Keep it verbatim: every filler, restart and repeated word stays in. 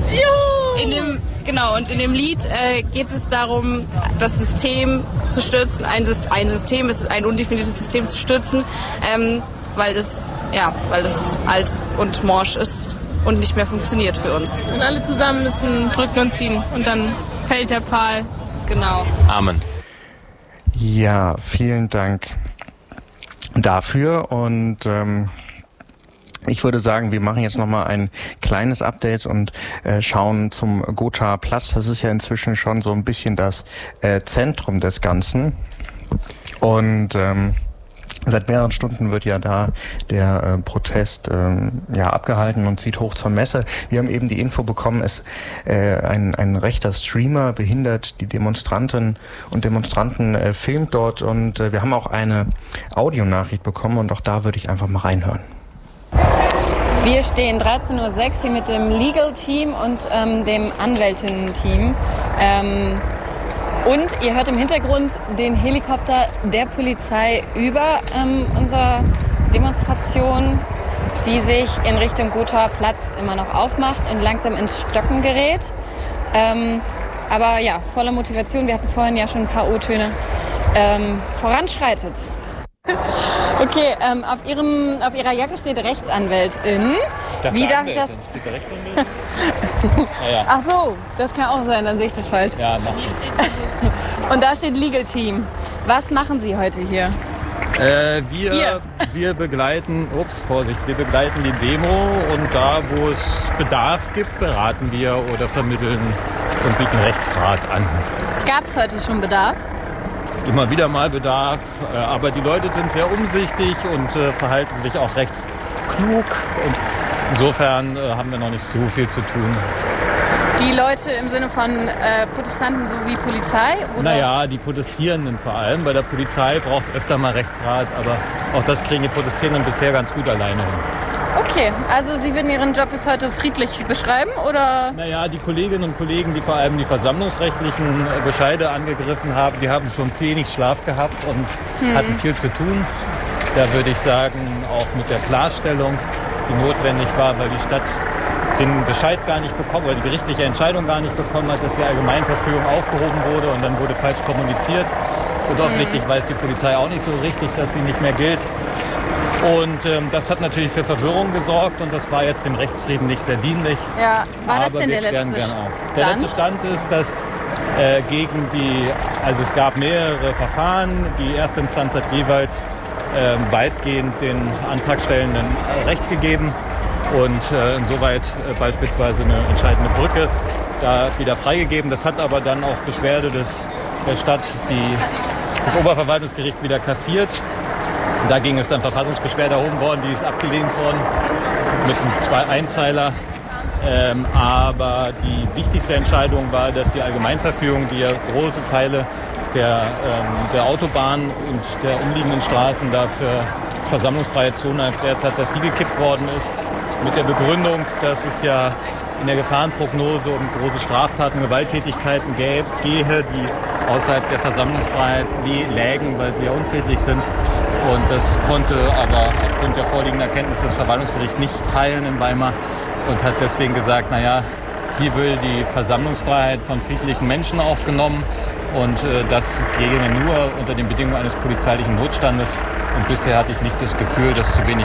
Juhu! In dem, genau, und in dem Lied äh, geht es darum, das System zu stürzen. Ein, ein System ist ein undefiniertes System zu stürzen, ähm, weil es ja, weil es alt und morsch ist und nicht mehr funktioniert für uns. Und alle zusammen müssen drücken und ziehen und dann fällt der Pfahl. Genau. Amen. Ja, vielen Dank dafür und ähm, ich würde sagen, wir machen jetzt nochmal ein kleines Update und äh, schauen zum Gothaer Platz. Das ist ja inzwischen schon so ein bisschen das äh, Zentrum des Ganzen und ähm, seit mehreren Stunden wird ja da der äh, Protest ähm, ja abgehalten und zieht hoch zur Messe. Wir haben eben die Info bekommen, es äh, ein, ein rechter Streamer behindert die Demonstranten und Demonstranten äh, filmt dort und äh, wir haben auch eine Audionachricht bekommen und auch da würde ich einfach mal reinhören. Wir stehen dreizehn Uhr sechs hier mit dem Legal Team und ähm, dem Anwältinnen-Team. Ähm, Und ihr hört im Hintergrund den Helikopter der Polizei über ähm, unsere Demonstration, die sich in Richtung Gothaer Platz immer noch aufmacht und langsam ins Stocken gerät. Ähm, aber ja, voller Motivation, wir hatten vorhin ja schon ein paar O-Töne, ähm, voranschreitet. Okay, ähm, auf, ihrem, auf Ihrer Jacke steht Rechtsanwältin. Das Wie darf ich das? Steht da Rechtsanwältin? Ja, ja. Ach so, das kann auch sein, dann sehe ich das falsch. Ja, mach ich. Und da steht Legal Team. Was machen Sie heute hier? Äh, wir, Ihr. wir begleiten, ups, Vorsicht, wir begleiten die Demo und da, wo es Bedarf gibt, beraten wir oder vermitteln und bieten Rechtsrat an. Gab es heute schon Bedarf? Immer wieder mal Bedarf, äh, aber die Leute sind sehr umsichtig und äh, verhalten sich auch recht klug und insofern äh, haben wir noch nicht so viel zu tun. Die Leute im Sinne von äh, Protestanten sowie Polizei? Oder? Naja, die Protestierenden vor allem. Bei der Polizei braucht es öfter mal Rechtsrat, aber auch das kriegen die Protestierenden bisher ganz gut alleine hin. Okay, also Sie würden Ihren Job bis heute friedlich beschreiben, oder? Naja, die Kolleginnen und Kollegen, die vor allem die versammlungsrechtlichen Bescheide angegriffen haben, die haben schon wenig Schlaf gehabt und hm. hatten viel zu tun. Da würde ich sagen, auch mit der Klarstellung, die notwendig war, weil die Stadt den Bescheid gar nicht bekommen oder die gerichtliche Entscheidung gar nicht bekommen hat, dass die Allgemeinverfügung aufgehoben wurde und dann wurde falsch kommuniziert. Und offensichtlich weiß die Polizei auch nicht so richtig, dass sie nicht mehr gilt. Und ähm, das hat natürlich für Verwirrung gesorgt und das war jetzt dem Rechtsfrieden nicht sehr dienlich. Ja, war aber das denn der letzte gern Stand? auf. Der letzte Stand ist, dass äh, gegen die, also es gab mehrere Verfahren. Die erste Instanz hat jeweils äh, weitgehend den Antragstellenden äh, Recht gegeben und äh, insoweit äh, beispielsweise eine entscheidende Brücke da wieder freigegeben. Das hat aber dann auf Beschwerde des, der Stadt die, das Oberverwaltungsgericht wieder kassiert. Und da ging es dann Verfassungsbeschwerde erhoben worden, die ist abgelehnt worden mit einem Zwei-Einzeiler. Ähm, aber die wichtigste Entscheidung war, dass die Allgemeinverfügung, die ja große Teile der, ähm, der Autobahn und der umliegenden Straßen dafür versammlungsfreie Zone erklärt hat, dass die gekippt worden ist. Mit der Begründung, dass es ja in der Gefahrenprognose um große Straftaten, Gewalttätigkeiten gäbe, gehe, die außerhalb der Versammlungsfreiheit lägen, weil sie ja unfriedlich sind. Und das konnte aber aufgrund der vorliegenden Erkenntnisse das Verwaltungsgericht nicht teilen in Weimar und hat deswegen gesagt, naja, hier will die Versammlungsfreiheit von friedlichen Menschen aufgenommen und äh, das ginge nur unter den Bedingungen eines polizeilichen Notstandes. Und bisher hatte ich nicht das Gefühl, dass zu wenig